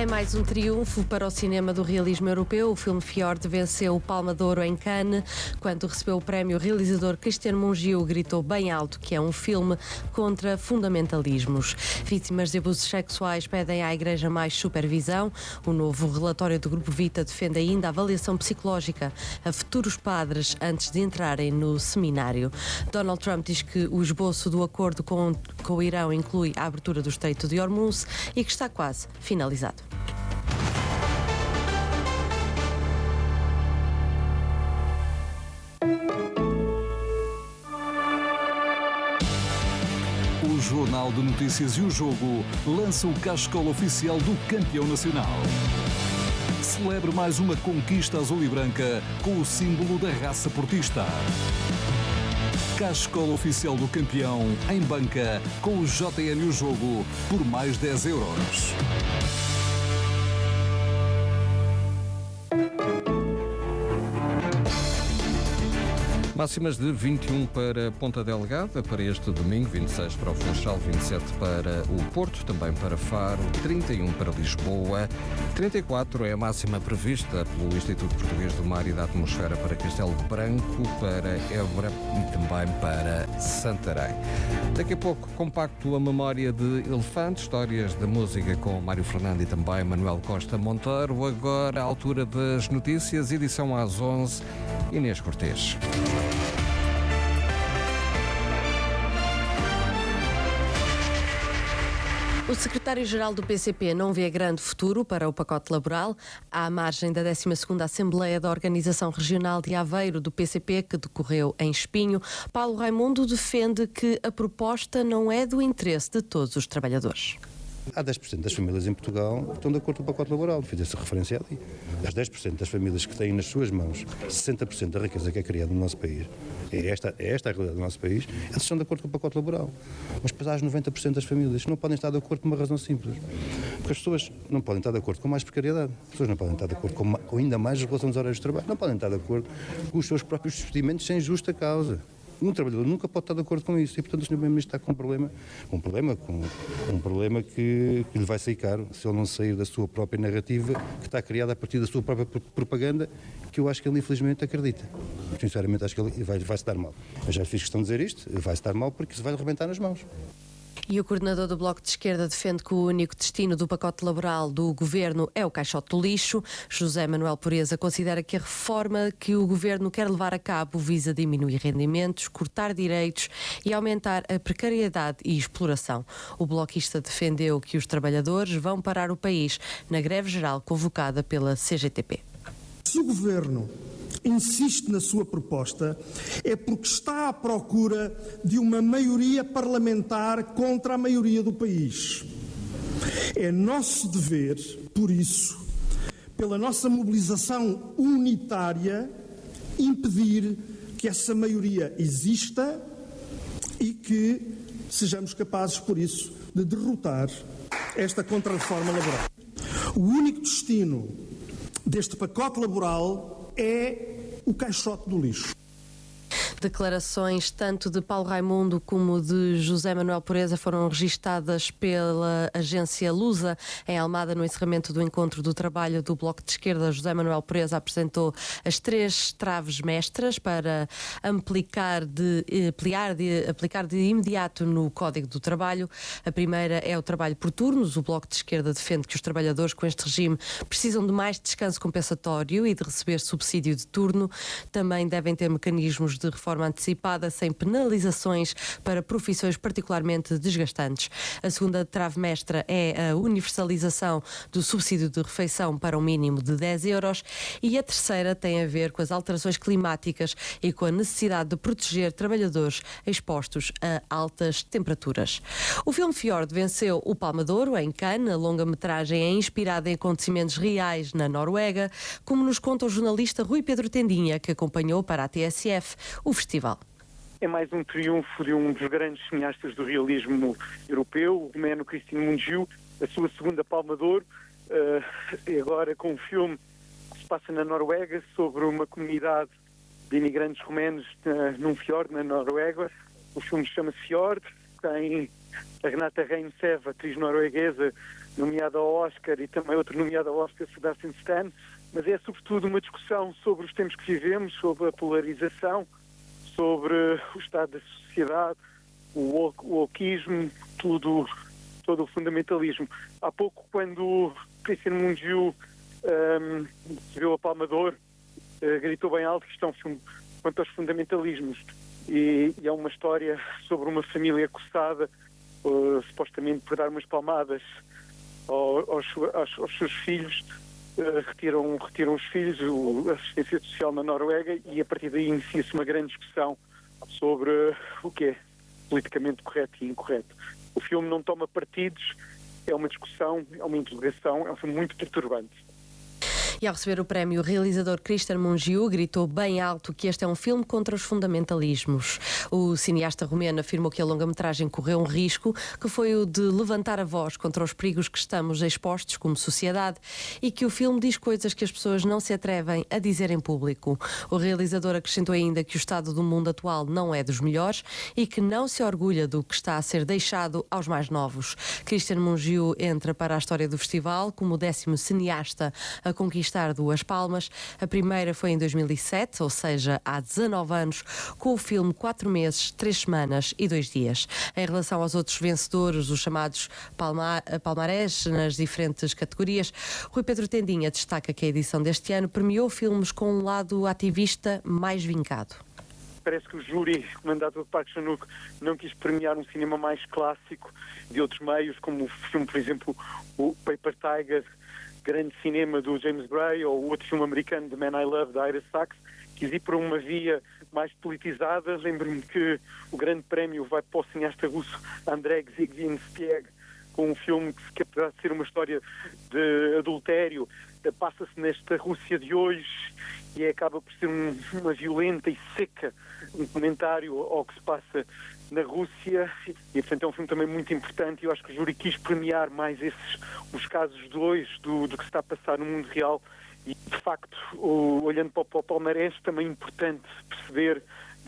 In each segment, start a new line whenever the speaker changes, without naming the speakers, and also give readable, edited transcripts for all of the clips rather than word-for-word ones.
É mais um triunfo para o cinema do realismo europeu. O filme Fjord venceu o Palma de Ouro em Cannes. Quando recebeu o prémio, o realizador Cristiano Mungiu gritou bem alto que é um filme contra fundamentalismos. Vítimas de abusos sexuais pedem à Igreja mais supervisão. O novo relatório do Grupo Vita defende ainda a avaliação psicológica a futuros padres antes de entrarem no seminário. Donald Trump diz que o esboço do acordo com o Irão inclui a abertura do Estreito de Hormuz e que está quase finalizado.
O Jornal de Notícias e o Jogo lança o cascola oficial do campeão nacional. Celebre mais uma conquista azul e branca com o símbolo da raça portista. Cascola oficial do campeão em banca com o JN e o Jogo por mais 10 euros.
Máximas de 21 para Ponta Delgada para este domingo, 26 para o Funchal, 27 para o Porto, também para Faro, 31 para Lisboa, 34 é a máxima prevista pelo Instituto Português do Mar e da Atmosfera para Castelo Branco, para Évora e também para Santarém. Daqui a pouco, compacto a memória de Elefante, histórias da música com Mário Fernando e também Manuel Costa Monteiro. Agora, à altura das notícias, edição às 11, Inês Cortês.
O secretário-geral do PCP não vê grande futuro para o pacote laboral. À margem da 12ª Assembleia da Organização Regional de Aveiro do PCP, que decorreu em Espinho, Paulo Raimundo defende que a proposta não é do interesse de todos os trabalhadores.
Há 10% das famílias em Portugal que estão de acordo com o pacote laboral, fiz essa referência ali. As 10% das famílias que têm nas suas mãos 60% da riqueza que é criada no nosso país, é esta a realidade do nosso país, eles estão de acordo com o pacote laboral. Mas depois há as 90% das famílias que não podem estar de acordo por uma razão simples. Porque as pessoas não podem estar de acordo com mais precariedade, as pessoas não podem estar de acordo com ainda mais regulação dos horários de trabalho, não podem estar de acordo com os seus próprios despedimentos sem justa causa. Um trabalhador nunca pode estar de acordo com isso e, portanto, o Sr. Primeiro-Ministro está com um problema que lhe vai sair caro se ele não sair da sua própria narrativa, que está criada a partir da sua própria propaganda, que eu acho que ele, infelizmente, acredita. Sinceramente, acho que ele vai-se dar mal. Eu já fiz questão de dizer isto, vai-se dar mal porque se vai arrebentar nas mãos.
E o coordenador do Bloco de Esquerda defende que o único destino do pacote laboral do Governo é o caixote do lixo. José Manuel Pureza considera que a reforma que o Governo quer levar a cabo visa diminuir rendimentos, cortar direitos e aumentar a precariedade e exploração. O bloquista defendeu que os trabalhadores vão parar o país na greve geral convocada pela CGTP.
Se o Governo insiste na sua proposta, é porque está à procura de uma maioria parlamentar contra a maioria do país. É nosso dever, por isso, pela nossa mobilização unitária, impedir que essa maioria exista e que sejamos capazes, por isso, de derrotar esta contra-reforma laboral. O único destino deste pacote laboral é o caixote do lixo.
Declarações tanto de Paulo Raimundo como de José Manuel Pureza foram registadas pela agência Lusa em Almada no encerramento do encontro do trabalho do Bloco de Esquerda. José Manuel Pureza apresentou as 3 traves mestras para aplicar de imediato no Código do Trabalho. A primeira é o trabalho por turnos. O Bloco de Esquerda defende que os trabalhadores com este regime precisam de mais descanso compensatório e de receber subsídio de turno. Também devem ter mecanismos de reforma antecipada sem penalizações para profissões particularmente desgastantes. A segunda trave mestra é a universalização do subsídio de refeição para um mínimo de 10 euros e a terceira tem a ver com as alterações climáticas e com a necessidade de proteger trabalhadores expostos a altas temperaturas. O filme Fjord venceu o Palma de Ouro em Cannes. A longa-metragem é inspirada em acontecimentos reais na Noruega, como nos conta o jornalista Rui Pedro Tendinha, que acompanhou para a TSF o festival.
É mais um triunfo de um dos grandes cineastas do realismo europeu, o romeno Cristiano Mungiu, a sua segunda Palma de Ouro, e agora com um filme que se passa na Noruega sobre uma comunidade de imigrantes romenos num fiord na Noruega. O filme chama-se Fjord, tem a Renata Reinseva, atriz norueguesa, nomeada ao Oscar, e também outro nomeado ao Oscar, Sebastian Stan, mas é sobretudo uma discussão sobre os tempos que vivemos, sobre a polarização, sobre o estado da sociedade, o wokeismo, todo o fundamentalismo. Há pouco, quando Cristian Mungiu recebeu a Palma de Ouro, gritou bem alto que isto é um filme quanto aos fundamentalismos, e é uma história sobre uma família acossada, supostamente por dar umas palmadas aos seus filhos. Retiram os filhos, a assistência social na Noruega, e a partir daí inicia-se uma grande discussão sobre o que é politicamente correto e incorreto. O filme não toma partidos, é uma discussão, é uma interrogação, é um filme muito perturbante.
E ao receber o prémio, o realizador Cristian Mungiu gritou bem alto que este é um filme contra os fundamentalismos. O cineasta romeno afirmou que a longa-metragem correu um risco, que foi o de levantar a voz contra os perigos que estamos expostos como sociedade, e que o filme diz coisas que as pessoas não se atrevem a dizer em público. O realizador acrescentou ainda que o estado do mundo atual não é dos melhores e que não se orgulha do que está a ser deixado aos mais novos. Cristian Mungiu entra para a história do festival como o 10º cineasta a conquistar 2 palmas. A primeira foi em 2007, ou seja, há 19 anos, com o filme 4 meses, 3 semanas e 2 dias. Em relação aos outros vencedores, os chamados palmarés nas diferentes categorias, Rui Pedro Tendinha destaca que a edição deste ano premiou filmes com um lado ativista mais vincado.
Parece que o júri, comandado por Park Chan-wook, não quis premiar um cinema mais clássico de outros meios, como o filme, por exemplo, o Paper Tiger, grande cinema do James Gray, ou o outro filme americano, The Man I Love, da Ira Sachs. Quis ir por uma via mais politizada. Lembro-me que o grande prémio vai para o cineasta russo Andrei Zhigvinskiy, com um filme que, apesar de ser uma história de adultério, passa-se nesta Rússia de hoje e acaba por ser uma violenta e seca um comentário ao que se passa na Rússia, e portanto é um filme também muito importante, e eu acho que o júri quis premiar mais os casos de hoje do que se está a passar no mundo real, e de facto, olhando para o palmarés, também é importante perceber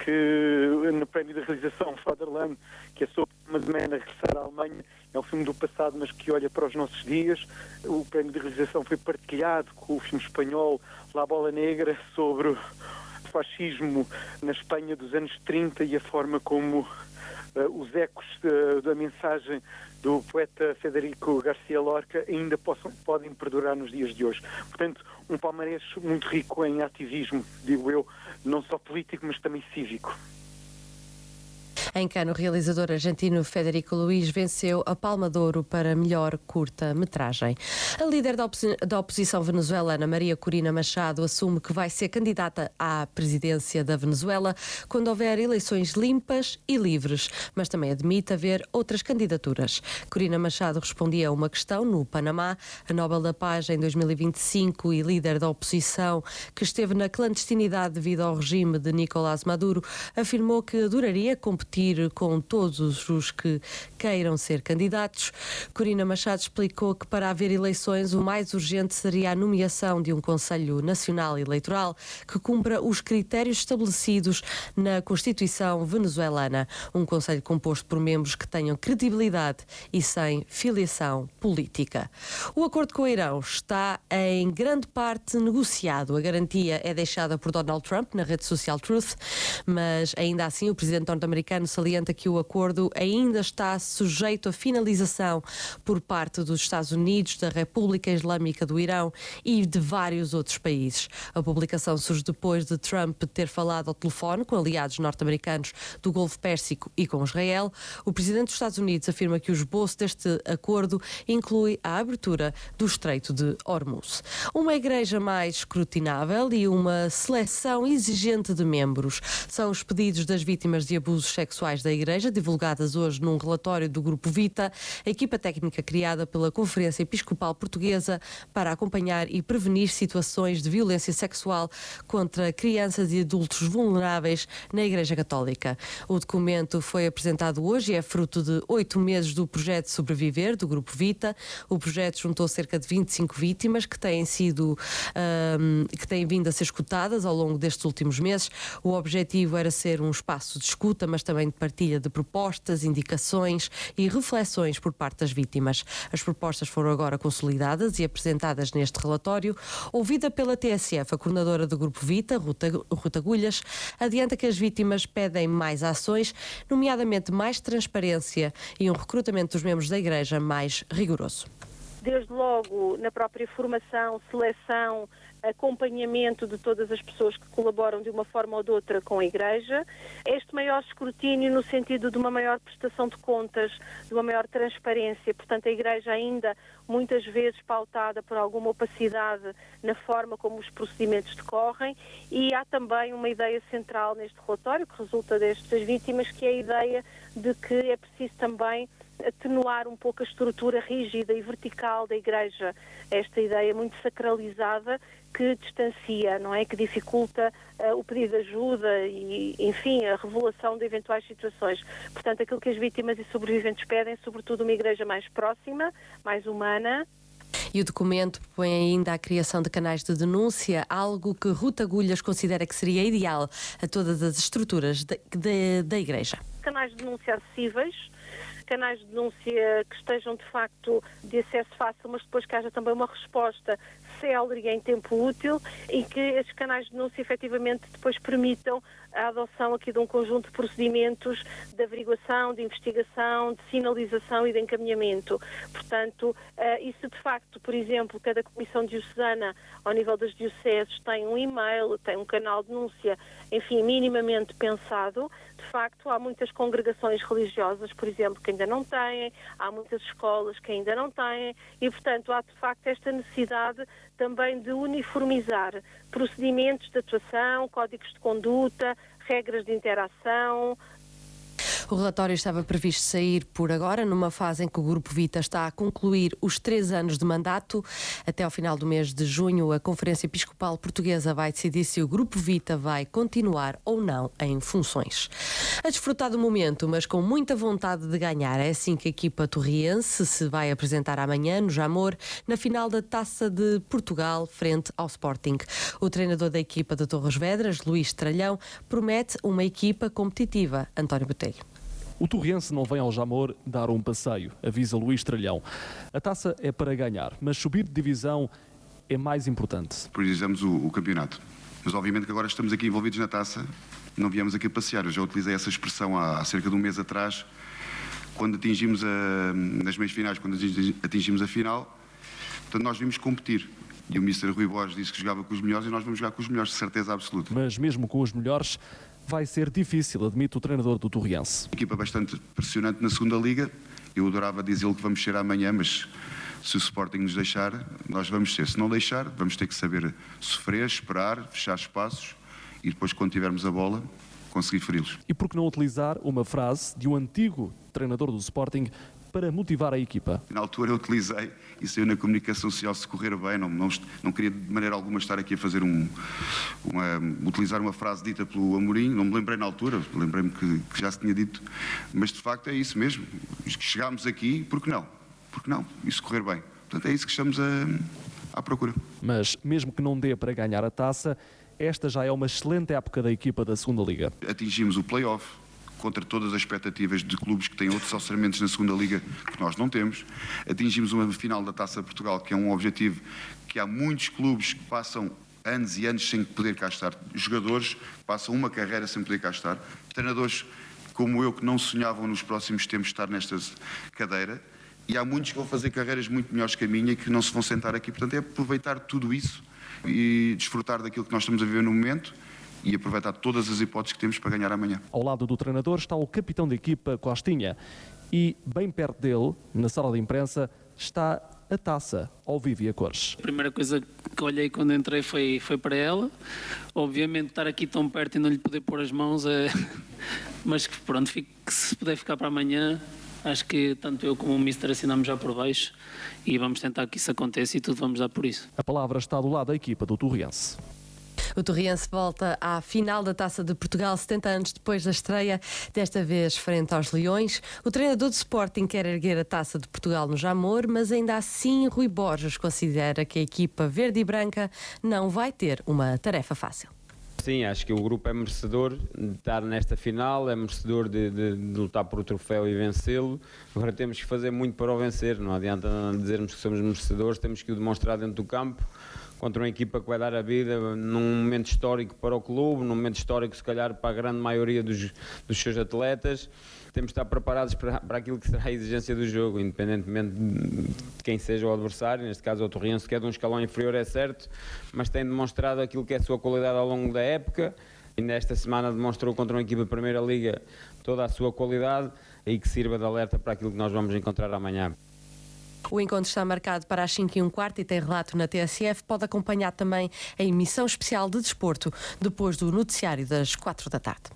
que no prémio da realização Fatherland, que é sobre uma semana regressar à Alemanha, é um filme do passado, mas que olha para os nossos dias. O prémio de realização foi partilhado com o filme espanhol La Bola Negra, sobre o fascismo na Espanha dos anos 30 e a forma como os ecos da mensagem do poeta Federico García Lorca ainda podem perdurar nos dias de hoje. Portanto, um palmarés muito rico em ativismo, digo eu, não só político, mas também cívico.
Em Cannes, o realizador argentino Federico Luís venceu a Palma de Ouro para melhor curta-metragem. A líder da oposição venezuelana, Maria Corina Machado, assume que vai ser candidata à presidência da Venezuela quando houver eleições limpas e livres, mas também admite haver outras candidaturas. Corina Machado respondia a uma questão no Panamá. A Nobel da Paz em 2025 e líder da oposição, que esteve na clandestinidade devido ao regime de Nicolás Maduro, afirmou que adoraria competir com todos os que queiram ser candidatos. Corina Machado explicou que para haver eleições o mais urgente seria a nomeação de um Conselho Nacional Eleitoral que cumpra os critérios estabelecidos na Constituição venezuelana. Um conselho composto por membros que tenham credibilidade e sem filiação política. O acordo com o Irão está em grande parte negociado. A garantia é deixada por Donald Trump na rede social Truth, mas ainda assim o presidente norte-americano salienta que o acordo ainda está sujeito a finalização por parte dos Estados Unidos, da República Islâmica do Irão e de vários outros países. A publicação surge depois de Trump ter falado ao telefone com aliados norte-americanos do Golfo Pérsico e com Israel. O presidente dos Estados Unidos afirma que o esboço deste acordo inclui a abertura do Estreito de Hormuz. Uma igreja mais escrutinável e uma seleção exigente de membros são os pedidos das vítimas de abusos sexuais da Igreja, divulgadas hoje num relatório do Grupo Vita, a equipa técnica criada pela Conferência Episcopal Portuguesa para acompanhar e prevenir situações de violência sexual contra crianças e adultos vulneráveis na Igreja Católica. O documento foi apresentado hoje e é fruto de 8 meses do projeto Sobreviver, do Grupo Vita. O projeto juntou cerca de 25 vítimas que têm vindo a ser escutadas ao longo destes últimos meses. O objetivo era ser um espaço de escuta, mas também também de partilha de propostas, indicações e reflexões por parte das vítimas. As propostas foram agora consolidadas e apresentadas neste relatório. Ouvida pela TSF, a coordenadora do Grupo Vita, Ruta Agulhas, adianta que as vítimas pedem mais ações, nomeadamente mais transparência e um recrutamento dos membros da Igreja mais rigoroso.
Desde logo na própria formação, seleção, acompanhamento de todas as pessoas que colaboram de uma forma ou de outra com a Igreja, este maior escrutínio no sentido de uma maior prestação de contas, de uma maior transparência, portanto a Igreja ainda muitas vezes pautada por alguma opacidade na forma como os procedimentos decorrem, e há também uma ideia central neste relatório que resulta destas vítimas, que é a ideia de que é preciso também atenuar um pouco a estrutura rígida e vertical da Igreja, esta ideia muito sacralizada que distancia, não é? Que dificulta o pedido de ajuda e, enfim, a revelação de eventuais situações. Portanto, aquilo que as vítimas e sobreviventes pedem, sobretudo uma Igreja mais próxima, mais humana.
E o documento propõe ainda a criação de canais de denúncia, algo que Ruta Agulhas considera que seria ideal a todas as estruturas da Igreja.
Canais de denúncia acessíveis, canais de denúncia que estejam de facto de acesso fácil, mas depois que haja também uma resposta célere e em tempo útil, e que esses canais de denúncia efetivamente depois permitam a adoção aqui de um conjunto de procedimentos de averiguação, de investigação, de sinalização e de encaminhamento. Portanto, isso de facto, por exemplo, cada comissão diocesana ao nível das dioceses tem um e-mail, tem um canal de denúncia, enfim, minimamente pensado. De facto, há muitas congregações religiosas, por exemplo, que ainda não têm, há muitas escolas que ainda não têm, e, portanto, há de facto esta necessidade também de uniformizar procedimentos de atuação, códigos de conduta, regras de interação.
O relatório estava previsto sair por agora, numa fase em que o Grupo Vita está a concluir os 3 anos de mandato. Até ao final do mês de junho, a Conferência Episcopal Portuguesa vai decidir se o Grupo Vita vai continuar ou não em funções. A desfrutar do momento, mas com muita vontade de ganhar, é assim que a equipa torriense se vai apresentar amanhã, no Jamor, na final da Taça de Portugal, frente ao Sporting. O treinador da equipa de Torres Vedras, Luís Tralhão, promete uma equipa competitiva. António Botelho.
O torriense não vem ao Jamor dar um passeio, avisa Luís Tralhão. A taça é para ganhar, mas subir de divisão é mais importante.
Priorizamos o campeonato. Mas obviamente que agora estamos aqui envolvidos na taça, não viemos aqui passear. Eu já utilizei essa expressão há cerca de um mês atrás, quando atingimos nas meias finais, quando atingimos a final. Portanto, nós vimos competir. E o Mr. Rui Borges disse que jogava com os melhores, e nós vamos jogar com os melhores, de certeza absoluta.
Mas mesmo com os melhores, vai ser difícil, admite o treinador do torriense.
Equipa bastante pressionante na segunda liga. Eu adorava dizer-lhe que vamos ser amanhã, mas se o Sporting nos deixar, nós vamos ser. Se não deixar, vamos ter que saber sofrer, esperar, fechar espaços e depois, quando tivermos a bola, conseguir feri-los.
E por que não utilizar uma frase de um antigo treinador do Sporting para motivar a equipa?
Na altura eu utilizei, e saiu na comunicação social, se correr bem, não queria de maneira alguma estar aqui a fazer utilizar uma frase dita pelo Amorim, não me lembrei na altura, lembrei-me que já se tinha dito, mas de facto é isso mesmo. Chegámos aqui, porque não? Porque não? E se correr bem? Portanto, é isso que estamos à procura.
Mas mesmo que não dê para ganhar a taça, esta já é uma excelente época da equipa da segunda Liga.
Atingimos o play-off, contra todas as expectativas de clubes que têm outros orçamentos na segunda Liga que nós não temos. Atingimos uma final da Taça de Portugal, que é um objetivo que há muitos clubes que passam anos e anos sem poder cá estar. Jogadores passam uma carreira sem poder cá estar. Treinadores como eu que não sonhavam nos próximos tempos estar nesta cadeira. E há muitos que vão fazer carreiras muito melhores que a minha e que não se vão sentar aqui. Portanto, é aproveitar tudo isso e desfrutar daquilo que nós estamos a viver no momento e aproveitar todas as hipóteses que temos para ganhar amanhã.
Ao lado do treinador está o capitão da equipa, Costinha. E bem perto dele, na sala de imprensa, está a taça, ao vivo e a cores.
A primeira coisa que olhei quando entrei foi para ela. Obviamente estar aqui tão perto e não lhe poder pôr as mãos é... Mas pronto, se puder ficar para amanhã, acho que tanto eu como o Mister assinamos já por baixo e vamos tentar que isso aconteça e tudo vamos dar por isso.
A palavra está do lado da equipa do torriense.
O torriense volta à final da Taça de Portugal 70 anos depois da estreia, desta vez frente aos Leões. O treinador do Sporting quer erguer a Taça de Portugal no Jamor, mas ainda assim Rui Borges considera que a equipa verde e branca não vai ter uma tarefa fácil.
sim, acho que o grupo é merecedor de estar nesta final, é merecedor de lutar por o troféu e vencê-lo. Agora temos que fazer muito para o vencer, não adianta dizermos que somos merecedores, temos que o demonstrar dentro do campo, contra uma equipa que vai dar a vida num momento histórico para o clube, num momento histórico se calhar para a grande maioria dos seus atletas. Temos de estar preparados para aquilo que será a exigência do jogo, independentemente de quem seja o adversário. Neste caso o Torriense, que é de um escalão inferior, é certo, mas tem demonstrado aquilo que é a sua qualidade ao longo da época, e nesta semana demonstrou contra uma equipa da Primeira Liga toda a sua qualidade, e que sirva de alerta para aquilo que nós vamos encontrar amanhã.
O encontro está marcado para as 5h15 e tem relato na TSF. Pode acompanhar também a emissão especial de desporto depois do noticiário das 4 da tarde.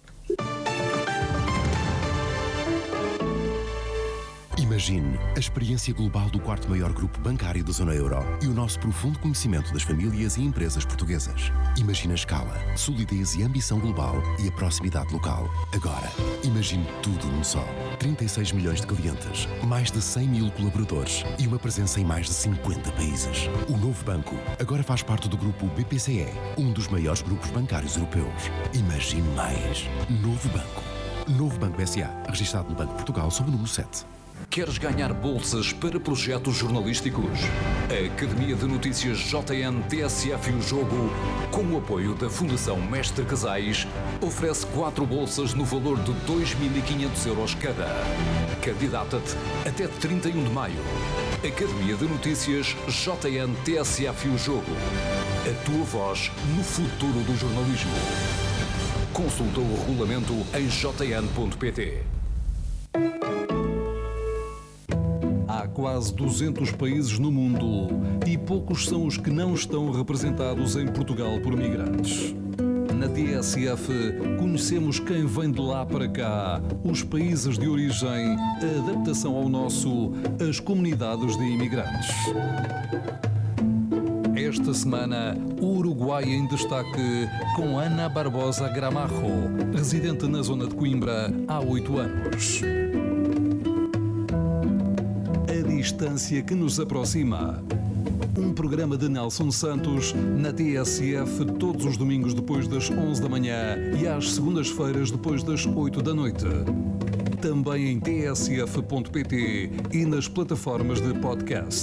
Imagine a experiência global do quarto maior grupo bancário da zona euro e o nosso profundo conhecimento das famílias e empresas portuguesas. Imagine a escala, solidez e ambição global e a proximidade local. Agora, imagine tudo num só. 36 milhões de clientes, mais de 100 mil colaboradores e uma presença em mais de 50 países. O novo banco agora faz parte do grupo BPCE, um dos maiores grupos bancários europeus. Imagine mais. Novo Banco. Novo Banco S.A., registado no Banco de Portugal sob o número 7.
Queres ganhar bolsas para projetos jornalísticos? A Academia de Notícias JN TSF e o Jogo, com o apoio da Fundação Mestre Casais, oferece 4 bolsas no valor de 2.500 euros cada. Candidata-te até 31 de maio. Academia de Notícias JN TSF e o Jogo. A tua voz no futuro do jornalismo. Consulta o regulamento em jn.pt. Há quase 200 países no mundo e poucos são os que não estão representados em Portugal por migrantes. Na TSF, conhecemos quem vem de lá para cá, os países de origem, a adaptação ao nosso, as comunidades de imigrantes. Esta semana, o Uruguai em destaque com Ana Barbosa Gramajo, residente na zona de Coimbra há 8 anos. Distância que nos aproxima. Um programa de Nelson Santos na TSF todos os domingos depois das 11 da manhã e às segundas-feiras depois das 8 da noite. Também em tsf.pt e nas plataformas de podcast.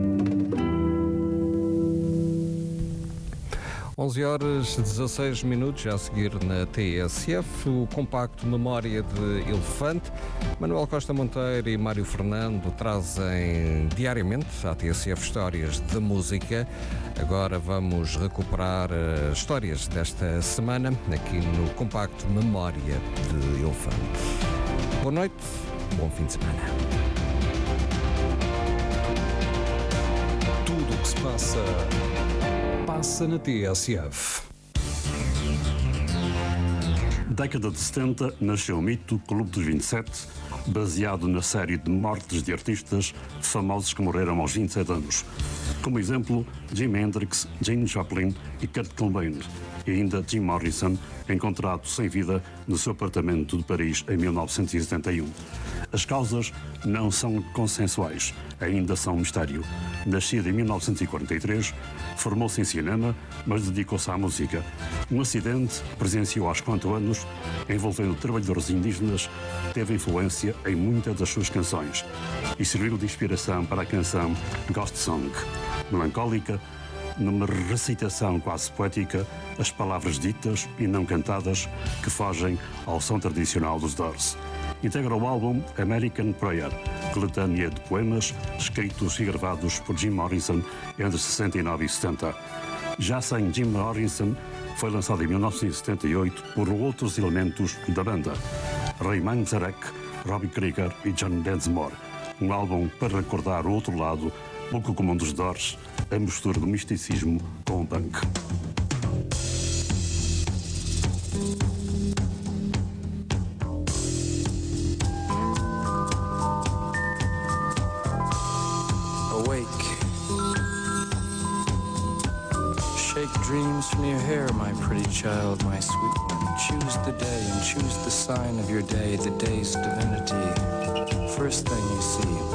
11h16, já a seguir na TSF, o compacto Memória de Elefante. Manuel Costa Monteiro e Mário Fernando trazem diariamente à TSF histórias de música. Agora vamos recuperar as histórias desta semana aqui no compacto Memória de Elefante. Boa noite, bom fim de semana.
Tudo o que se passa na TSF.
Década de 70 nasceu o mito Clube dos 27, baseado na série de mortes de artistas famosos que morreram aos 27 anos. Como exemplo, Jimi Hendrix, Jane Joplin e Kurt Cobain, e ainda Jim Morrison, encontrado sem vida no seu apartamento de Paris em 1971. As causas não são consensuais, ainda são um mistério. Nascido em 1943, formou-se em cinema, mas dedicou-se à música. Um acidente que presenciou aos 4 anos, envolvendo trabalhadores indígenas, teve influência em muitas das suas canções e serviu de inspiração para a canção Ghost Song. Melancólica, numa recitação quase poética, as palavras ditas e não cantadas que fogem ao som tradicional dos Doors. Integra o álbum American Prayer, coletânea de poemas escritos e gravados por Jim Morrison entre 69 e 70. Já sem Jim Morrison, foi lançado em 1978 por outros elementos da banda, Ray Manzarek, Robbie Krieger e John Densmore. Um álbum para recordar o outro lado, pouco comum dos Doors, a mistura do misticismo com o punk.
Dreams from your hair, my pretty child, my sweet one. Choose the day and choose the sign of your day, the day's divinity. First thing you see,